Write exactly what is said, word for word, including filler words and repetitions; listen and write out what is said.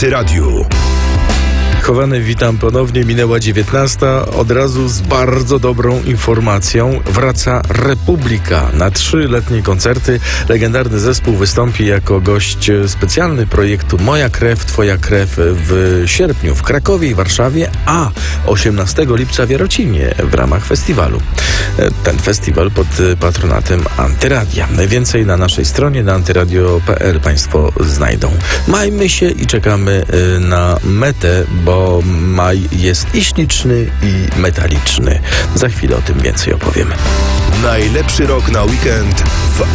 Antyradiu. Chowany, witam ponownie. Minęła dziewiętnasta. Od razu z bardzo dobrą informacją. Wraca Republika na trzy letnie koncerty. Legendarny zespół wystąpi jako gość specjalny projektu Moja krew, twoja krew w sierpniu w Krakowie i Warszawie, a osiemnastego lipca w Jarocinie w ramach festiwalu. Ten festiwal pod patronatem Antyradia. Najwięcej na naszej stronie na antyradio kropka p l Państwo znajdą. Majmy się i czekamy na metę, bo maj jest i śliczny, i metaliczny. Za chwilę o tym więcej opowiemy. Najlepszy rok na weekend w